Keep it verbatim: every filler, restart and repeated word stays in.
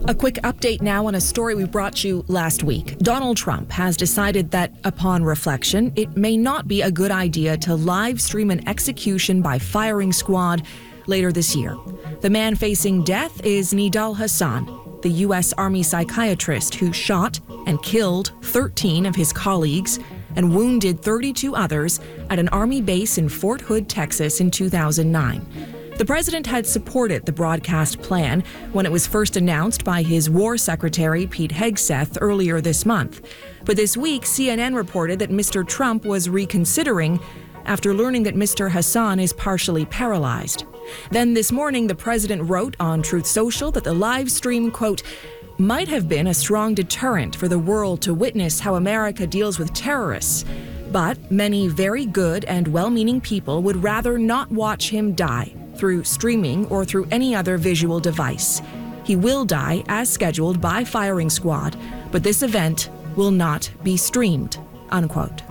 A quick update now on a story we brought you last week. Donald Trump has decided that, upon reflection, it may not be a good idea to live stream an execution by firing squad later this year. The man facing death is Nidal Hasan, the U S Army psychiatrist who shot and killed thirteen of his colleagues and wounded thirty-two others at an Army base in Fort Hood, Texas in two thousand nine. The president had supported the broadcast plan when it was first announced by his war secretary, Pete Hegseth, earlier this month. But this week, C N N reported that Mister Trump was reconsidering after learning that Mister Hasan is partially paralyzed. Then this morning, the president wrote on Truth Social that the live stream, quote, might have been a strong deterrent for the world to witness how America deals with terrorists. But many very good and well-meaning people would rather not watch him die through streaming or through any other visual device. He will die as scheduled by firing squad, but this event will not be streamed, unquote.